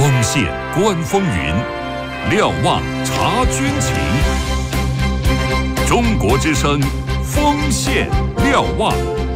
光线观风云，瞭望察军情。中国之声，锋线瞭望。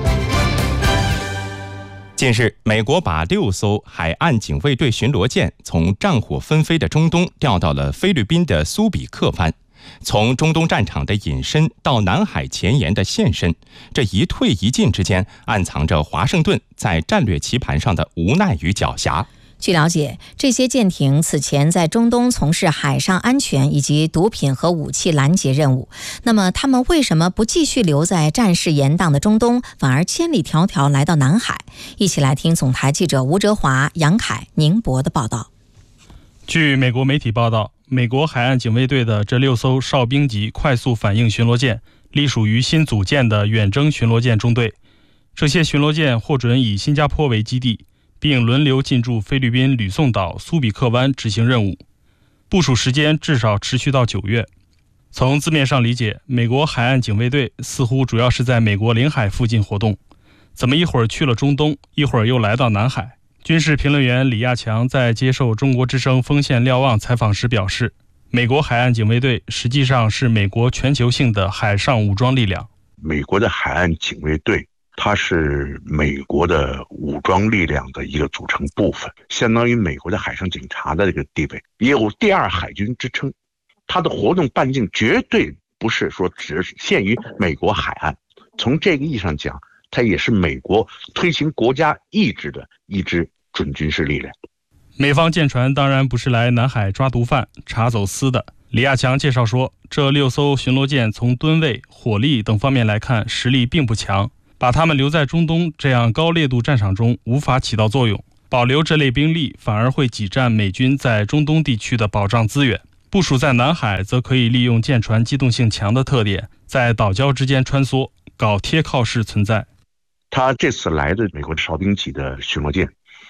近日，美国把6艘海岸警卫队巡逻舰从战火纷飞的中东调到了菲律宾的苏比克湾。从中东战场的隐身到南海前沿的现身，这一退一进之间，暗藏着华盛顿在战略棋盘上的无奈与狡黠。 据了解，这些舰艇此前在中东从事海上安全以及毒品和武器拦截任务。那么，他们为什么不继续留在战事严荡的中东，反而千里迢迢来到南海？一起来听总台记者吴哲华、杨凯、宁博的报道。 据美国媒体报道，美国海岸警卫队的这6艘哨兵级快速反应巡逻舰隶属于新组建的远征巡逻舰中队。这些巡逻舰获准以新加坡为基地，并轮流进驻菲律宾吕宋岛苏比克湾执行任务，部署时间至少持续到9月。从字面上理解，美国海岸警卫队似乎主要是在美国领海附近活动，怎么一会儿去了中东，一会儿又来到南海？军事评论员李亚强在接受中国之声锋线瞭望采访时表示，美国海岸警卫队实际上是美国全球性的海上武装力量。 美国的海岸警卫队它是美国的武装力量的一个组成部分，相当于美国的海上警察的这个地位，也有第2海军之称。它的活动半径绝对不是说只限于美国海岸，从这个意义上讲，它也是美国推行国家意志的一支准军事力量。 美方舰船当然不是来南海抓毒贩、查走私的。李亚强介绍说，这6艘巡逻舰从吨位、火力等方面来看，实力并不强，把他们留在中东这样高烈度战场中无法起到作用，保留这类兵力反而会挤占美军在中东地区的保障资源。部署在南海则可以利用舰船机动性强的特点，在岛礁之间穿梭，搞贴靠式存在。 他这次来的美国哨兵级的巡逻舰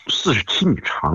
47米长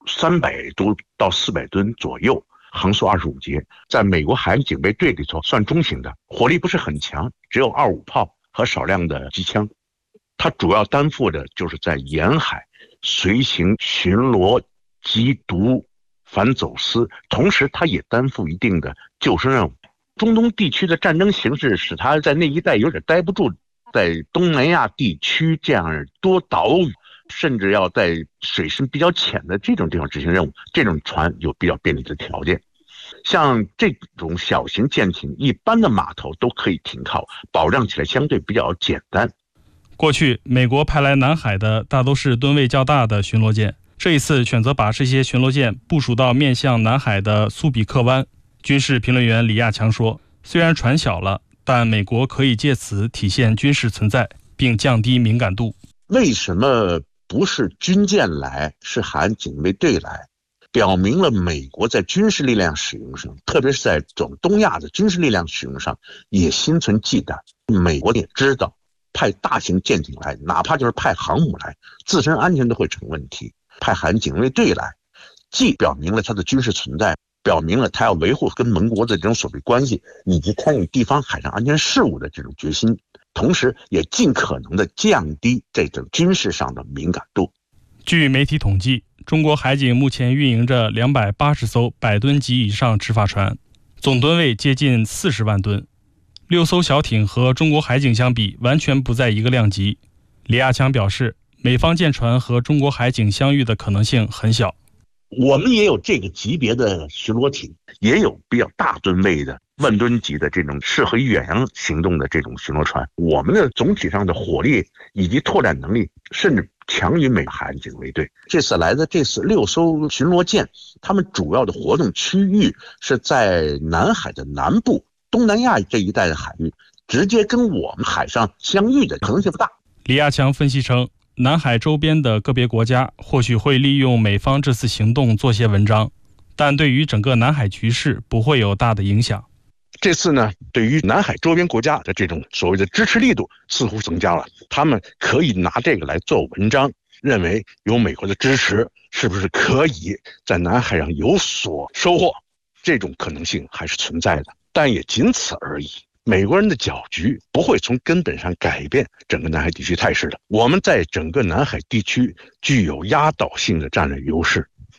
，300多到400吨左右，航速25节，在美国海岸警卫队里头算中型的，火力不是很强，只有25炮和少量的机枪。它主要担负的就是在沿海随行巡逻、缉毒、反走私，同时它也担负一定的救生任务。中东地区的战争形势使它在那一带有点待不住，在东南亚地区这样多岛屿，甚至要在水深比较浅的这种地方执行任务，这种船有比较便利的条件。像这种小型舰艇，一般的码头都可以停靠，保障起来相对比较简单。 过去美国派来南海的大都是吨位较大的巡逻舰，这一次选择把这些巡逻舰部署到面向南海的苏比克湾。军事评论员李亚强说，虽然船小了，但美国可以借此体现军事存在，并降低敏感度。 为什么不是军舰来，是海岸警卫队来？表明了美国在军事力量使用上，特别是在整东亚的军事力量使用上也心存忌惮。美国也知道派大型舰艇来，哪怕就是派航母来，自身安全都会成问题。派海岸警卫队来，既表明了它的军事存在，表明了他要维护跟盟国的这种所谓关系，以及参与地方海上安全事务的这种决心，同时也尽可能的降低这种军事上的敏感度。 据媒体统计，中国海警目前运营着280艘100吨级以上执法船，总吨位接近40万吨。6艘小艇和中国海警相比，完全不在一个量级。李亚强表示，美方舰船和中国海警相遇的可能性很小。 我们也有这个级别的巡逻艇，也有比较大吨位的万吨级的这种适合于远洋行动的这种巡逻船。我们的总体上的火力以及拓展能力甚至强于美国海岸警卫队。这次来的6艘巡逻舰，他们主要的活动区域是在南海的南部，东南亚这一带的海域，直接跟我们海上相遇的可能性不大。 李亚强分析称，南海周边的个别国家或许会利用美方这次行动做些文章，但对于整个南海局势不会有大的影响。 这次呢，对于南海周边国家的这种所谓的支持力度似乎增加了，他们可以拿这个来做文章，认为有美国的支持，是不是可以在南海上有所收获？这种可能性还是存在的，但也仅此而已。美国人的搅局不会从根本上改变整个南海地区态势的。我们在整个南海地区具有压倒性的战略优势，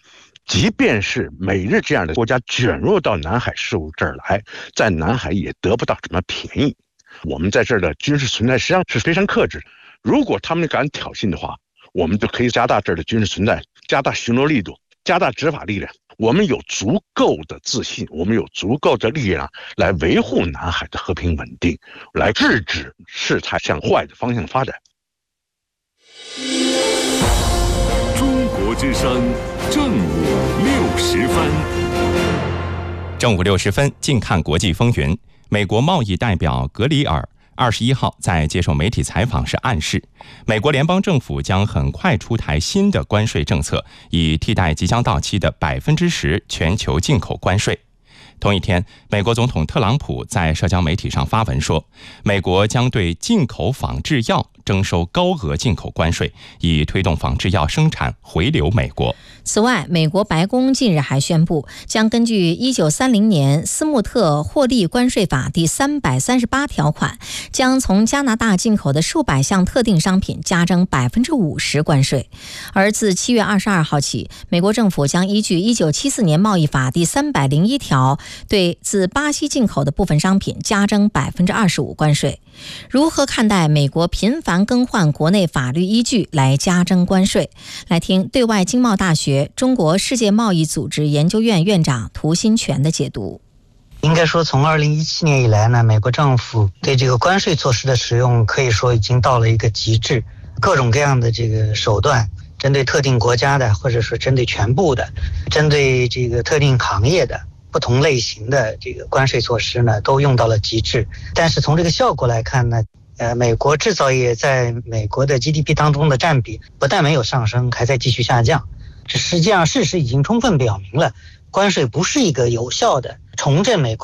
即便是美日这样的国家卷入到南海事务这儿来，在南海也得不到什么便宜。我们在这儿的军事存在实际上是非常克制，如果他们敢挑衅的话，我们就可以加大这儿的军事存在，加大巡逻力度，加大执法力量。我们有足够的自信，我们有足够的力量来维护南海的和平稳定，来制止事态向坏的方向发展。 中国之声正午60分。 正午60分，近看国际风云。美国贸易代表格里尔21号在接受媒体采访时暗示，美国联邦政府将很快出台新的关税政策，以替代即将到期的10%全球进口关税。同一天，美国总统特朗普在社交媒体上发文说，美国将对进口仿制药征收高额进口关税，以推动仿制药生产回流美国。 此外，美国白宫近日还宣布，将根据1930年斯穆特获利关税法第338条款，将从加拿大进口的数百项特定商品加征50%关税。而自7月22号起，美国政府将依据1974年贸易法第301条，对自巴西进口的部分商品加征25%关税。如何看待美国频繁更换国内法律依据来加征关税？来听对外经贸大学中国世界贸易组织研究院院长涂新全的解读。 应该说，从2017年以来呢，美国政府对这个关税措施的使用可以说已经到了一个极致，各种各样的这个手段，针对特定国家的，或者说针对全部的，针对这个特定行业的不同类型的这个关税措施呢，都用到了极致。但是从这个效果来看呢，美国制造业在美国的 GDP 当中的占比不但没有上升，还在继续下降。这实际上事实已经充分表明了，关税不是一个有效的重振美国